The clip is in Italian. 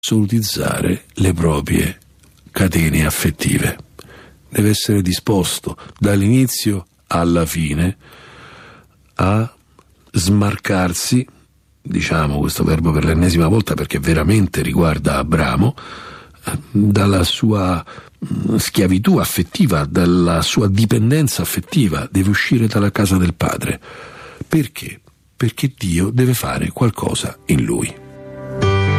assolutizzare le proprie catene affettive. Deve essere disposto dall'inizio alla fine a smarcarsi, diciamo questo verbo per l'ennesima volta perché veramente riguarda Abramo, dalla sua schiavitù affettiva, dalla sua dipendenza affettiva. Deve uscire dalla casa del padre. Perché? Perché Dio deve fare qualcosa in lui.